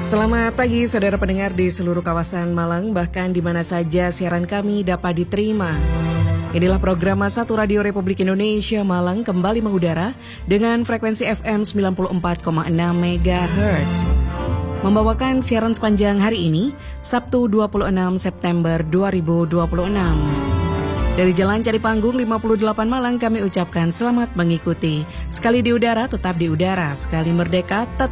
Selamat pagi saudara pendengar di seluruh kawasan Malang, bahkan di mana saja siaran kami dapat diterima. Inilah program Satu Radio Republik Indonesia Malang kembali mengudara dengan frekuensi FM 94,6 MHz. Membawakan siaran sepanjang hari ini, Sabtu 26 September 2026. Dari Jalan Cari Panggung 58 Malang kami ucapkan selamat mengikuti. Sekali di udara, tetap di udara. Sekali merdeka, tetap